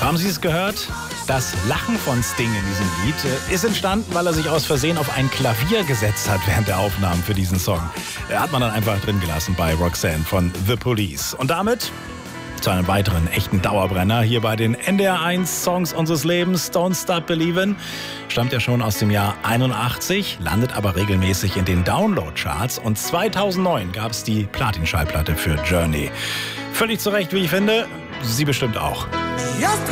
Haben Sie es gehört? Das Lachen von Sting in diesem Lied ist entstanden, weil er sich aus Versehen auf ein Klavier gesetzt hat während der Aufnahmen für diesen Song. Hat man dann einfach drin gelassen bei Roxanne von The Police. Und damit zu einem weiteren echten Dauerbrenner hier bei den NDR1 Songs unseres Lebens. Don't Stop Believin' stammt ja schon aus dem Jahr 81, landet aber regelmäßig in den Download-Charts und 2009 gab es die Platin-Schallplatte für Journey. Völlig zu Recht, wie ich finde, Sie bestimmt auch.